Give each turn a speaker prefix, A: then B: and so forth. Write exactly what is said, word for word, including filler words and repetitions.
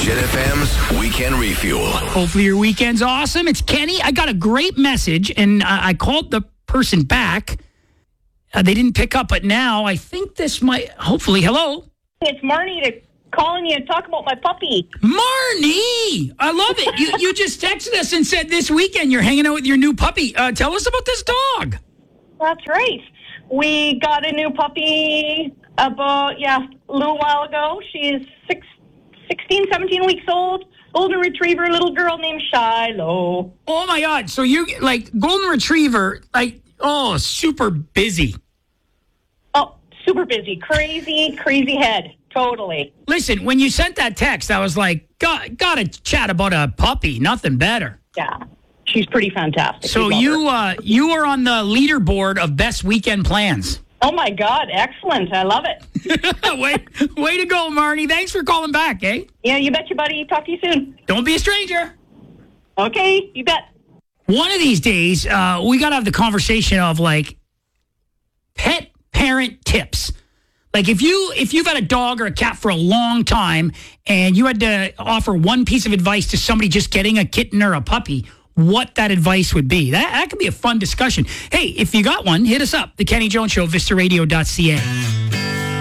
A: Jet F M's Weekend Refuel.
B: Hopefully your weekend's awesome. It's Kenny. I got a great message, and uh, I called the person back. Uh, they didn't pick up, but now I think this might, hopefully, hello?
C: It's Marnie to calling you and talk about my puppy.
B: Marnie! I love it. You you just texted us and said this weekend you're hanging out with your new puppy. Uh, tell us about this dog.
C: That's right. We got a new puppy about, yeah, a little while ago. She's six, sixteen, seventeen weeks old. Golden Retriever, little girl named Shiloh.
B: Oh, my God. So you, like, Golden Retriever, like, oh, super busy.
C: Oh, super busy. Crazy, crazy head. Totally.
B: Listen, when you sent that text, I was like, got, gotta chat about a puppy. Nothing better.
C: Yeah. She's pretty fantastic.
B: So you uh, you are on the leaderboard of best weekend plans.
C: Oh, my God. Excellent. I love it.
B: way, way to go, Marnie. Thanks for calling back, eh?
C: Yeah, you betcha, buddy. Talk to you soon.
B: Don't be a stranger.
C: Okay, you bet.
B: One of these days, uh, we got to have the conversation of, like, pet parent tips. Like, if, you, if you've had a dog or a cat for a long time and you had to offer one piece of advice to somebody just getting a kitten or a puppy, what that advice would be. That, that could be a fun discussion. Hey, if you got one, hit us up. The Kenny Jones Show, vista radio dot c a.